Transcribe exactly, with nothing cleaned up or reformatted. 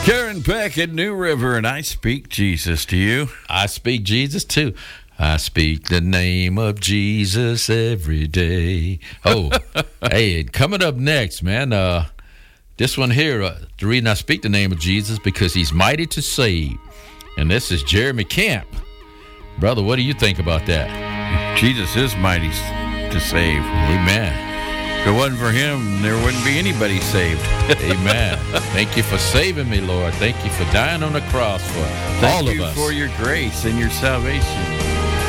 Karen Peck at New River, and I speak Jesus to you. I speak Jesus too. I speak the name of Jesus every day. Oh, hey, coming up next, man, uh, this one here, uh, the reason I speak the name of Jesus, because he's mighty to save. And this is Jeremy Camp. Brother, what do you think about that? Jesus is mighty to save. Amen. If it wasn't for him, there wouldn't be anybody saved. Amen. Thank you for saving me, Lord. Thank you for dying on the cross for Thank all of you us. for your grace and your salvation.